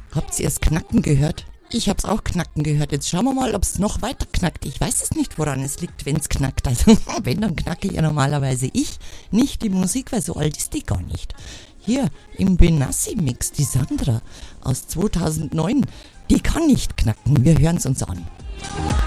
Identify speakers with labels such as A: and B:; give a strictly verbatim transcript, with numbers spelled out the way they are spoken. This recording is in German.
A: Habt ihr es knacken gehört? Ich hab's auch knacken gehört. Jetzt schauen wir mal, ob es noch weiter knackt. Ich weiß es nicht, woran es liegt, wenn es knackt. Also, wenn, dann knacke ja normalerweise ich, nicht die Musik, weil so alt ist die gar nicht. Hier im Benassi-Mix, die Sandra aus zweitausendneun, die kann nicht knacken. Wir hören's uns an.